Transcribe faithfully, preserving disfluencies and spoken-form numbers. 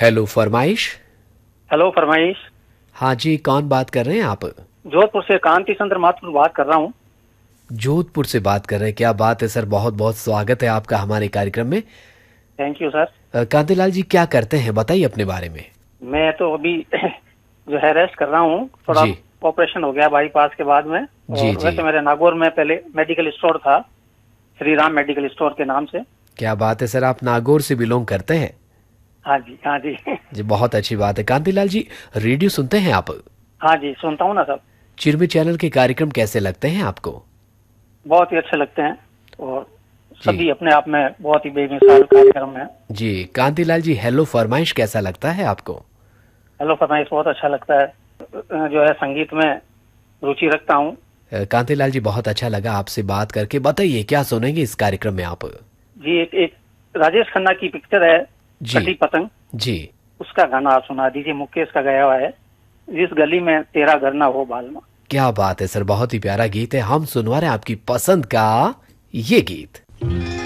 Hello फरमाइश। Hello फरमाइश। हाँ जी, कौन बात कर रहे हैं आप? जोधपुर से कांति चंद्र माथुर बात कर रहा हूँ। जोधपुर से बात कर रहे हैं, क्या बात है सर, बहुत बहुत स्वागत है आपका हमारे कार्यक्रम में। Thank you sir. अ, कांतिलाल जी क्या करते हैं, बताइए अपने बारे में। मैं तो अभी जो है रेस्ट कर रहा हूँ, थोड़ा जी ऑपरेशन हो गया बाईपास के बाद में। जी और जी। वैसे मेरे नागौर में पहले मेडिकल स्टोर था, श्री राम मेडिकल स्टोर के नाम से। क्या बात है सर, आप नागौर से बिलोंग करते हैं? हाँ जी हाँ जी। जी बहुत अच्छी बात है। कांतिलाल जी रेडियो सुनते हैं आप? हाँ जी सुनता हूँ ना सर। चिरमी चैनल के कार्यक्रम कैसे लगते हैं आपको? बहुत ही अच्छे लगते हैं और जी सभी अपने आप में बहुत ही बेमिसाल कार्यक्रम है। जी। कांतिलाल जी हेलो फरमाइश कैसा लगता है आपको? हेलो फरमाइश बहुत अच्छा लगता है, जो है संगीत में रुचि रखता हूँ। अ, कांतिलाल जी बहुत अच्छा लगा आपसे बात करके। बताइए क्या सुनेंगे इस कार्यक्रम में आप? जी एक एक राजेश खन्ना की पिक्चर है जी कटी पतंग, जी। उसका गाना आप सुना दीजिए, मुकेश का गाया हुआ है, जिस गली में तेरा घर ना हो बालमा। क्या बात है सर, बहुत ही प्यारा गीत है। हम सुनवा रहे हैं आपकी पसंद का ये गीत।